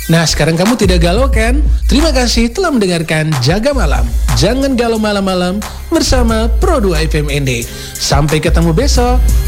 Nah, sekarang kamu tidak galau kan? Terima kasih telah mendengarkan Jaga Malam. Jangan galau malam-malam bersama Pro 2 FM ND. Sampai ketemu besok.